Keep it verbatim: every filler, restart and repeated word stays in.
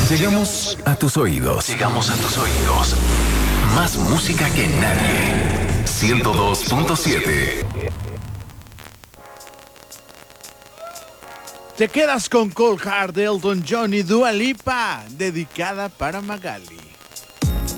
Llegamos a tus oídos. Llegamos a tus oídos. Más música que nadie. ciento dos punto siete. Te quedas con Cold Heart de Elton John y Dua Lipa, dedicada para Magali.